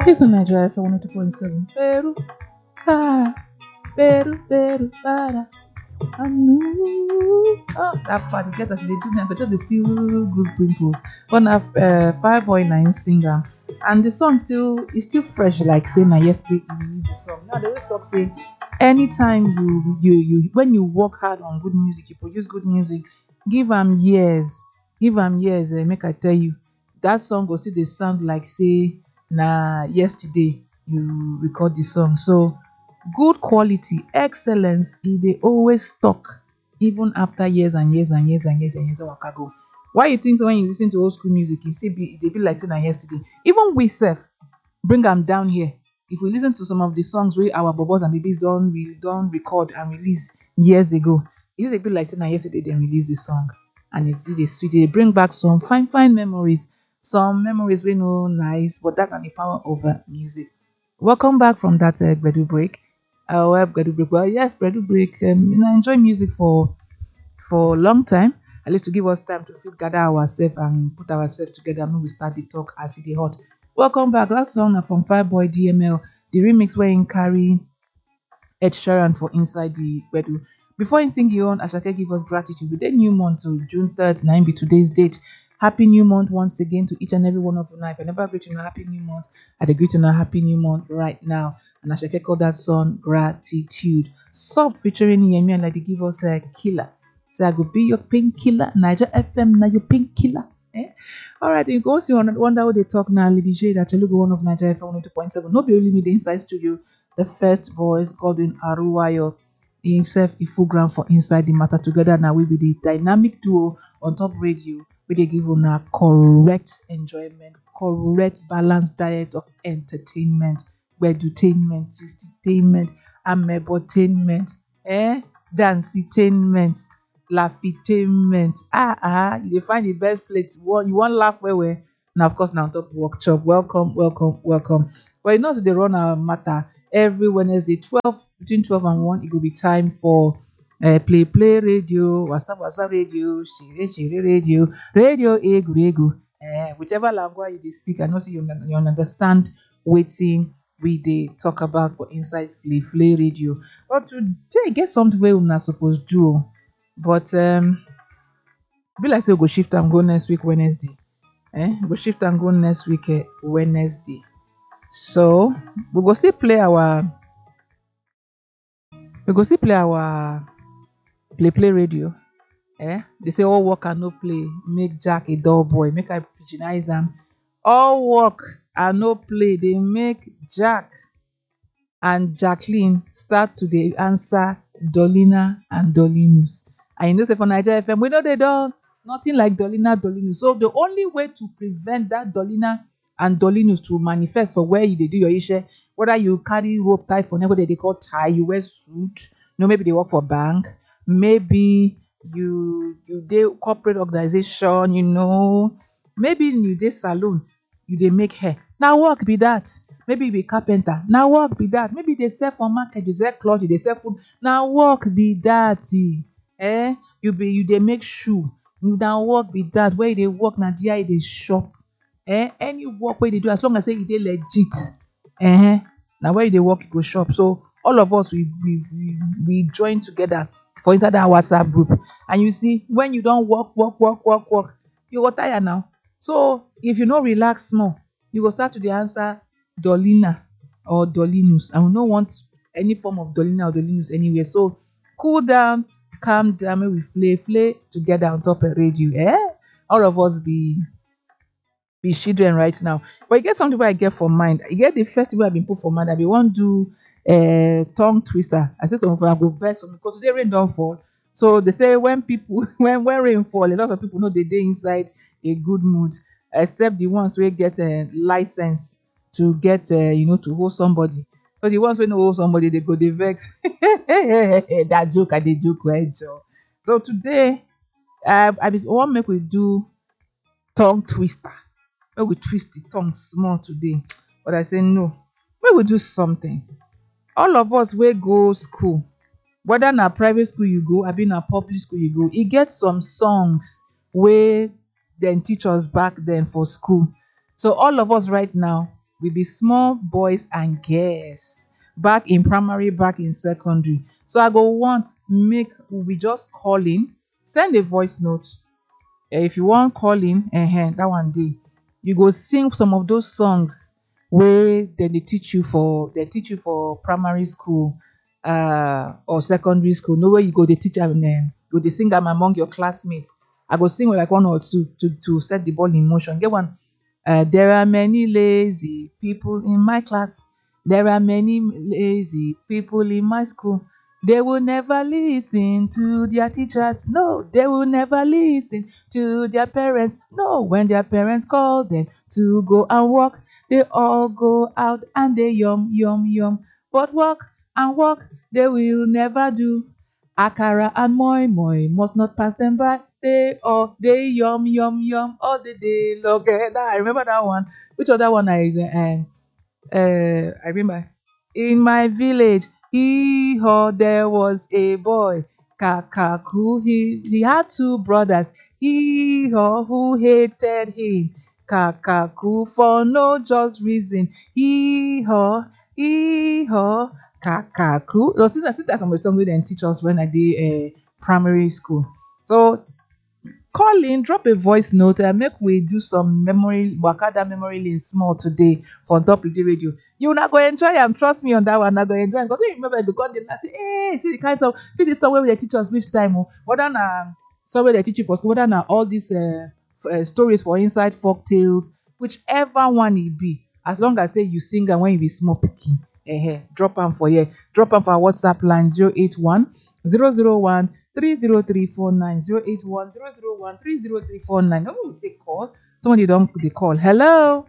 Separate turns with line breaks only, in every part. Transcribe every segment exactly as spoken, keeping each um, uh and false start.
This is Nigeria F M one oh two point seven. Peru, para, Peru, Peru, para. Anu. Oh, that part, you get as they do now, but just they feel goose pimples. But now, uh, five boy nine singer, and the song still is still fresh, like saying na yesterday you released the song. Now they always talk say, anytime you you you when you work hard on good music, you produce good music, give them years, give them years. Eh, make I tell you, that song will still they sound like say na yesterday you record the song. So good quality, excellence, e dey always talk even after years and years and years and years and years don waka go. Why you think say when you lis ten to old school music, e still be e dey be like say na yesterday? Even we sef bring am down here. If we lis ten to some of the songs wey our bobos and babies don re don record and release years ago, e still dey be like say na yesterday dem release the song, and e still dey sweet. E dey bring back some fine fine memories, some memories wey no nice, but that na the power of uh, music. Welcome back from that uh, gbedu break. Uh, well, gbedu break. Well, yes, gbedu break. Um, you know, I enjoy music for for a long time. At least to give us time to feel gather ourselves and put ourselves together. Maybe we start the talk as it is hot. Welcome back. Last song na from Fireboy D M L. The remix where he carry Ed Sheeran for inside the gbedu. Before he sing your own, Ashake give us gratitude. With the new month to June third, nine be today's date. Happy new month once again to each and every one of you. Now, if I never greet you, a happy new month, I greet you a happy new month right now. And Ashake call that song Gratitude. Sub featuring Yemi and like they give us a killer. So I go be your painkiller. Niger F M now your painkiller. Eh? All right, you go see on wonder how they talk now. Lady J, that you go one of Niger F M one oh two point seven. No be only me the inside studio. The first voice, Godwin Aruwayo, himself, a full ground for inside the matter together. Now we be the dynamic duo on top radio. We they give you now correct enjoyment, correct balanced diet of entertainment, edutainment, entertainment, amebotainment, eh, dancetainment, laughitainment. Ah ah, you dey find the best place. One you want laugh where where. Now of course now on top workshop. Welcome, welcome, welcome. But you know so they run our matter every Wednesday, twelve between twelve and one. It will be time for uh, play play radio, WhatsApp WhatsApp radio, shire shire radio, radio egu egu. Uh, whichever language you dey speak, I know so you, un- you understand waiting we dey talk about for inside play play radio. But today get something wey una suppose do. Oh. But um be like say we go shift and go next week Wednesday. Eh? We go shift and go next week uh, Wednesday. So we go still play our we go still play our play play radio. Eh? They say all work and no play make Jack a dull boy. Make I pigeonize am. All work and no play they make Jack and Jacqueline start to dey answer Dolina and Dolinus. And you know say for Nigeria F M we know they don't nothing like Dolina Dolinus. So the only way to prevent that Dolina and Dolinus to manifest for where you dey do your issue, whether you carry rope tie for neck, what they call tie, you wear suit, you know, maybe they work for bank, maybe you you dey corporate organization, you know, maybe you dey salon, you dey make hair. Now work be that. Maybe you be carpenter. Now work be that. Maybe they sell for market, you sell cloth, you dey sell food. Now work be that. Eh? You be you dey make shoe. You now work be that. Where you dey work na there you dey shop. Eh? Any work wey you dey do as long as say e dey legit. Eh? Now where you dey work you go shop. So all of us we we we, we join together for inside that WhatsApp group. And you see when you don't work work work work work, you go tire now. So if you no relax small, you go start to dey answer Dolina or Dolinus. And we don't want any form of Dolina or Dolinus anywhere. So cool down, calm down, make we flay, flay together on top of radio. Eh? All of us be be children right now. But you get something where I get for mind. You get the festival I've been put for mind. I be want do a tongue twister. I say some of them go vex some because today rain don't fall. So they say when people when when rain fall, a lot of people know they day inside a good mood, except the ones who get a license to get uh, you know to hold somebody. So the ones who know hold somebody, they go they vex. That joke I they joke right, Joe. So today, uh, I just want make we do tongue twister. Make we twist the tongue small today. But I say no. Make we do something. All of us will go school. Whether na private school you go, I been na public school you go, e get some songs where then teach us back then for school. So all of us right now, we be small boys and girls. Back in primary, back in secondary. So I go want make we just call in, send a voice note. Eh, if you want call in, uh that one day, you go sing some of those songs where then they teach you for they teach you for primary school uh or secondary school. No way you go they teach them um, go they sing them among your classmates. I go sing with like one or two to to set the ball in motion. Get one. Uh, there are many lazy people in my class. There are many lazy people in my school. They will never listen to their teachers. No, they will never listen to their parents. No, when their parents call them to go and work, they all go out and they yum, yum, yum. But work and work they will never do. Akara and moi moi must not pass them by. They all they yum, yum, yum all the day long. Eh, that- I remember that one. Which other one I um, uh, I remember in my village, he haw, there was a boy, Kakaku. He he had two brothers, he haw, who hated him, Kakaku, for no just reason. He haw, he haw, Kakaku. So since I think that's some of the songs we then teach us when I did uh, primary school. So call in, drop a voice note, and make we do some memory, Wakada memory lane small today for on top of the radio. You not go enjoy am, trust me on that one. Not go enjoy am. Because when you remember the God, they say, hey, see the kinds of see the somewhere where they teach us which time, oh, whether na somewhere they teach you for school, whether na all these uh, f- uh, stories for inside folk tales, whichever one it be, as long as say you sing and when you be small picking. Eh, drop am for here. Drop am for our WhatsApp line zero eight one zero zero one three zero three four nine zero eight one zero zero one three zero three four nine. No, we take call. Somebody don't they call. Hello.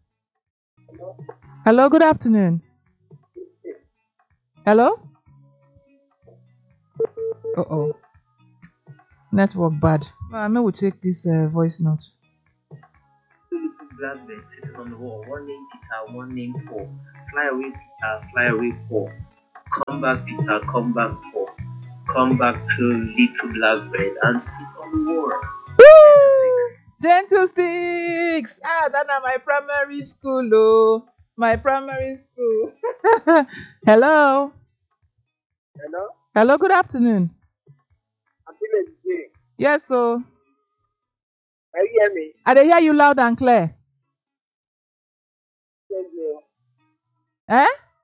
Hello, good afternoon. Hello? Uh oh. Network bad. Well, I may we take this uh, voice note.
Two little blackbirds sitting on the wall. One named Peter, one named Paul. Fly away, Peter, fly away, Paul. Come back, Peter, come back, Paul. Come back to little blackbird and sit on the wall.
Woo! Gentle sticks. Ah, that's not my primary school, oh. My primary school. Hello.
Hello?
Hello, good afternoon.
I'm feeling J.
Yes, so
Can you hear me?
I dey hear you loud and clear.
Thank you.
Eh?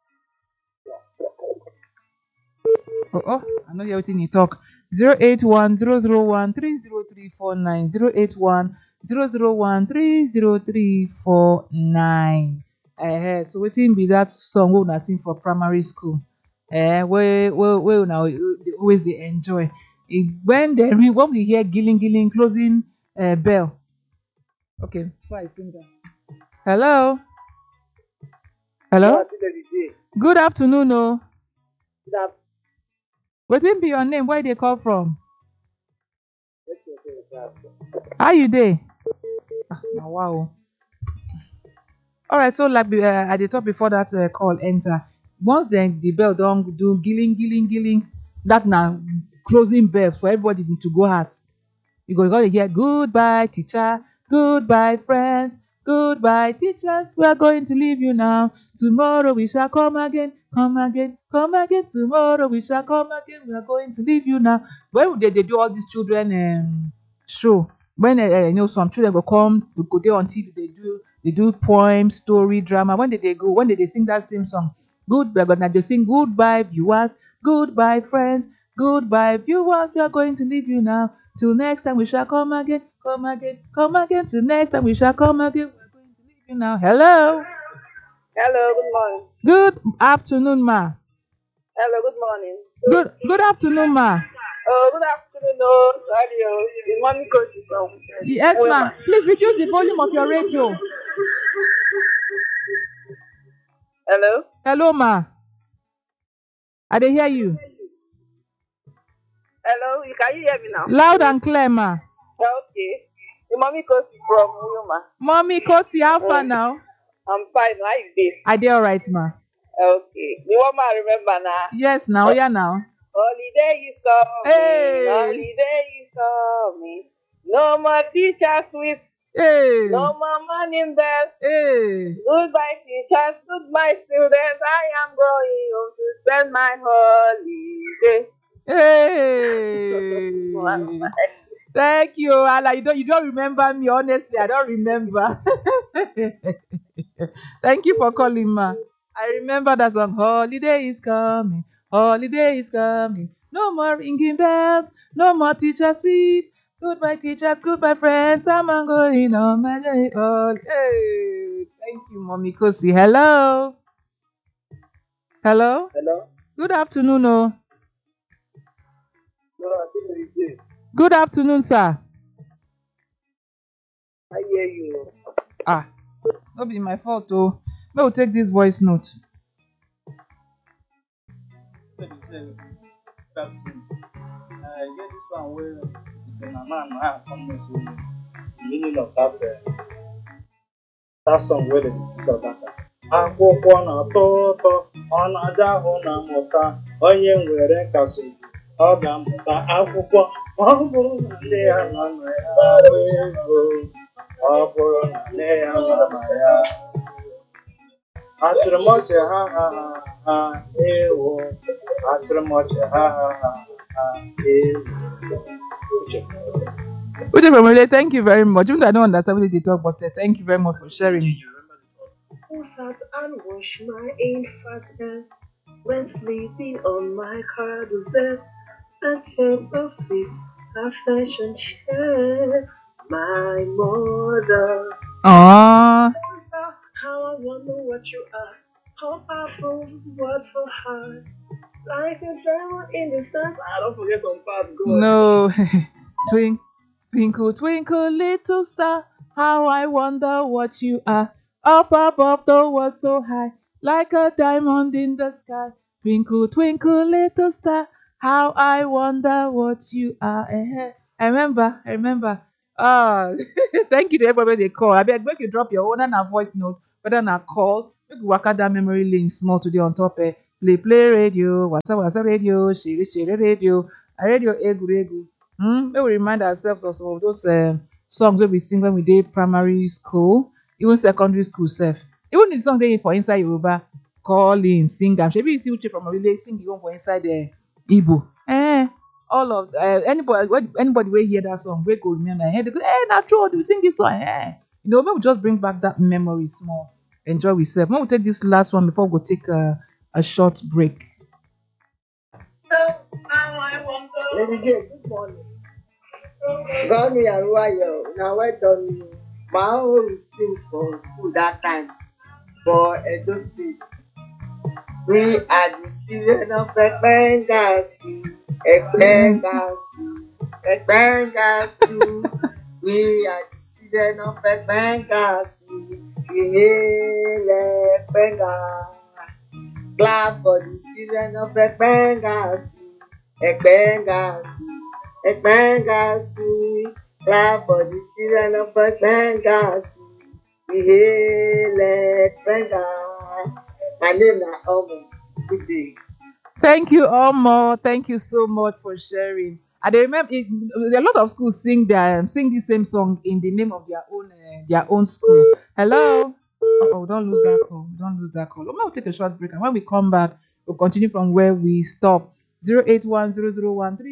Oh, oh, I know you're waiting you talk. zero eight one zero zero one three zero three four nine zero eight one zero zero one three zero three four nine. Eh, so waiting be that song we una sing for primary school. Eh, where where where una they always they enjoy. It, when they ring, when we hear gilling gilling closing uh, bell. Okay, before I sing that. Hello, hello.
I'm feeling J.
Good afternoon, oh.
That
Wetin be your name? Where they call from?
let's go to the class.
How you dey? Ah, na wow. All right, so like uh, at the top before that uh, call enter, once then the bell don do gilling gilling gilling, that na closing bell for everybody to go house. You go gonna hear goodbye teacher, goodbye friends, goodbye teachers. We are going to leave you now. Tomorrow we shall come again, come again, come again. Tomorrow we shall come again. We are going to leave you now. When they, they do all these children um, show, when uh, uh, you know some children go come, they go there on T V. They do they do poem, story, drama. When did they go? When did they sing that same song? Goodbye. Now they sing goodbye viewers, goodbye friends, goodbye viewers. We are going to leave you now. Till next time we shall come again, come again, come again. Till next time we shall come again. We are going to leave you now. Hello.
Hello, good morning.
Good afternoon, ma.
Hello, good morning.
Good good afternoon, ma.
Oh, good afternoon. Oh, sorry. Oh, the morning coach is from
Yes, ma. Please reduce the volume of your radio.
Hello?
Hello, ma. I dey hear you.
Hello, you can you hear me now?
Loud and clear, ma.
Okay. The mommy coach is from Uyuma.
Mommy, Kosi, how far now?
I'm fine. How is this?
I dey alright, ma.
Okay. The one I remember now.
Yes, now, yeah, now.
Holiday is coming.
Hey.
Holiday is coming. No more teachers with
Hey,
No more money bells.
hey,
Goodbye, teachers. Goodbye, students. I am going home to spend my holiday.
hey. Thank you, Allah. You don't you don't remember me, honestly. I don't remember. Thank you for calling, ma. I remember that song. Holiday is coming. Holiday is coming. No more ringing bells. No more teachers' feet. Goodbye, teachers. Goodbye, friends. I'm going on my day. Oh, hey. Thank you, Mommy Kosi. Hello. Hello.
Hello?
Good afternoon, oh.
No, I think it is.
Good afternoon, sir.
I hear you.
Ah, not be my fault, oh. May we take this voice note.
Good afternoon. I get this one where it's a man now come to say the meaning of that uh, that song where they teach us that. Akwụkwọ na-atọ ụtọ, ọ na-aja ahụ na-amụta, onye nwere nkasi ọ ga-amụta akwụkwọ, ọ bụrụ na nne ya nọ na ya nwee ego, ọ bụrụ na nne ya nọ na ya. Achịrị m ọchị ha ha ha ha ewo, achịrị m ọchị ha ha ha ha ewo. Uche.
Uche Family, thank you very much. Even though I don't understand what they talk, but uh, thank you very much for sharing.
You remember this one?
Who sat and washed my infancy when sleeping on my cradle bed, and tears of sweet affection shed my mother.
Ah,
How I wonder what you are, how powerful, what so high, like a diamond in the stars. I don't forget some parts, God.
no. Twink, twinkle, twinkle, little star, how I wonder what you are. Up above the world so high, like a diamond in the sky. Twinkle, twinkle, little star, how I wonder what you are. Eh, I remember, I remember. Ah, thank you to everybody they call. I beg, make you drop your own and a voice note, better than a call. Make you work out that memory lane small today on top. Eh, play, play radio, what's up, what's up radio, share, share radio, a radio, egu, egu. Hmm? May we remind ourselves of some of those um songs wey we sing when we did primary school, even secondary school sef. Even the song dey for inside Yoruba, calling, sing am. Shebi you see Uche from Orile sing the one for inside the Igbo. Eh, all of uh, anybody when- anybody wey hear that song wey go remember, eh, they go, eh, na true, you sing this song. Eh. You know, make we just bring back that memory small. Enjoy we sef. Make we take this last one before we go take a, a short break.
Lady J, good morning. God me and Wayo. Now well done. My own sing for school that time for Edo State. We are the children of Ekpengasi. Ekpengasi. Ekpengasi. We are the children of Ekpengasi. We hail Ekpengasi. Clap for the children of Ekpengasi. Ekpengasi. Ekpengasi. Clap for the children of Ekpengasi. We hail Ekpengasi. My name is Omo. Good day.
Thank you, Omo. Thank you so much for sharing. And I remember it, a lot of schools sing their sing the same song in the name of their own uh, their own school. Hello. Oh, we don't lose that call. We don't lose that call. We'll take a short break, and when we come back, we'll continue from where we stop. Zero eight one zero zero one three.